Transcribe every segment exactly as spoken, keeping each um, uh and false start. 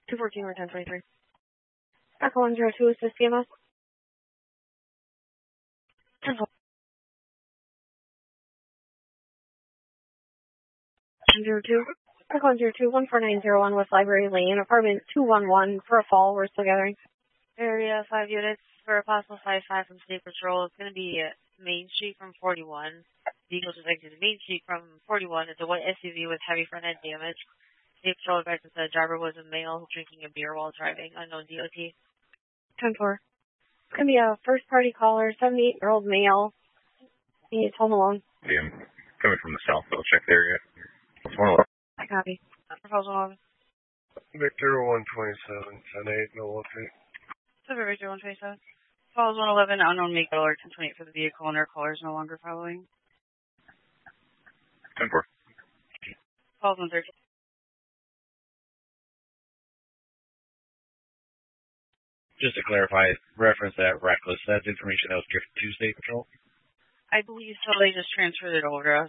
two fourteen or ten twenty-three. Echo one zero two, assist C M S. ten four. one zero two. Echo one zero two, one four nine zero one West Library Lane, apartment two one one for a fall. We're still gathering. Area five units for a possible five five from State Patrol. It's going to be Main Street from forty-one. Vehicle just exited Main Street from forty-one. It's a white S U V with heavy front end damage. State Patrol advised that the driver was a male drinking a beer while driving. Unknown D O T. ten four. It's going to be a first party caller, seventy-eight-year-old male. He's home alone. Yeah, coming from the south, so I'll check the area. It's one eleven. I copy. Proposal eleven. Victor one twenty-seven, ten eight, no locate. Silver Victor one twenty-seven. Falls one eleven, unknown make alert, ten twenty-eight for the vehicle, and our caller is no longer following. ten four. Falls one thirteen. Just to clarify, reference that reckless, that's information that was given to State Patrol? I believe so. They just transferred it over to us.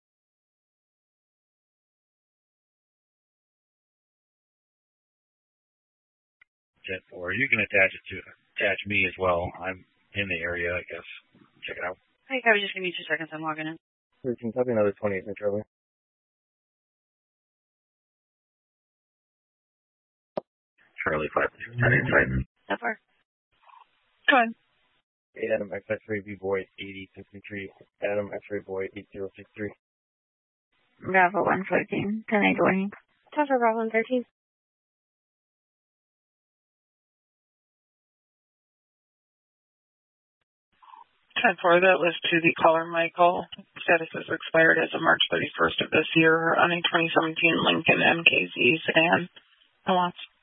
ten four. You can attach it to attach me as well. I'm in the area, I guess. Check it out. Hey, Copy, just give me two seconds. I'm logging in. thirteen, copy another twenty-eight, no Charlie. Charlie five two ten eight Titan. That far. Go ahead. Adam X-Ray B Boy eighty sixty-three. Adam X-Ray Boy eight zero six three. Bravo one fourteen, ten eight warning. ten for Bravo one thirteen. ten four, that was to the caller Michael. Status is expired as of March thirty-first of this year on a twenty seventeen Lincoln M K Z sedan. No lots.